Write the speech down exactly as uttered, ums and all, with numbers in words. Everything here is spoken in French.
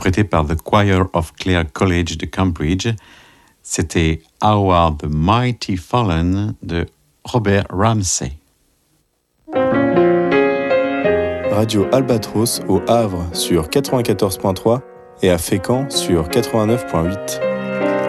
interprété par The Choir of Clare College de Cambridge. C'était How Are the Mighty Fallen de Robert Ramsay. Radio Albatros au Havre sur quatre-vingt-quatorze point trois et à Fécamp sur quatre-vingt-neuf point huit.